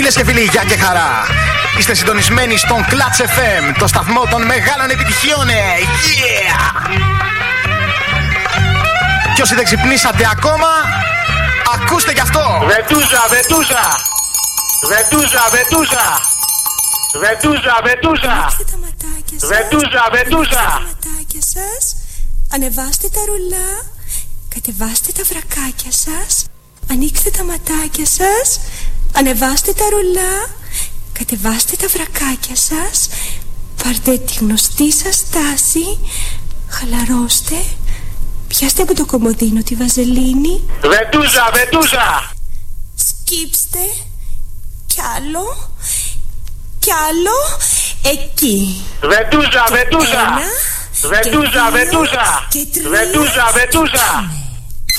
Φίλες και φίλοι, γεια και χαρά. Είστε συντονισμένοι στον Clutch FM, το σταθμό των μεγάλων επιτυχιών. Yeah! Και όσοι δεν ξυπνήσατε ακόμα, ακούστε κι αυτό. Βετούζα, βετούζα. Βετούζα, βετούζα. Βετούζα, βετούζα. Βετούζα, βετούζα. Ανεβάστε τα ρουλά, κατεβάστε τα βρακάκια σας. Ανοίξτε τα ματάκια σας, ανεβάστε τα ρουλά, κατεβάστε τα βρακάκια σας. Πάρτε τη γνωστή σας στάση, χαλαρώστε, πιάστε από το κομμωδίνο τη βαζελίνη. Βετούζα, βετούζα. Σκύψτε, κι άλλο, κι άλλο, εκεί. Βετούζα, βετούζα. Βετούζα, βετούζα. Βετούζα, βετούζα.